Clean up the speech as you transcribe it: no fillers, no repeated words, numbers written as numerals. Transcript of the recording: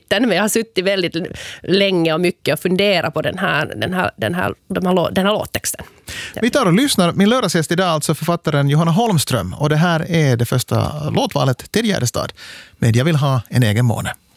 titeln, men jag har suttit väldigt länge och mycket och funderat på den här låttexten. Ja. Vi tar och lyssnar. Min lördagsgäst idag är alltså författaren Johanna Holmström, och det här är det första låtvalet till Gärdestad med Jag vill ha en egen måne.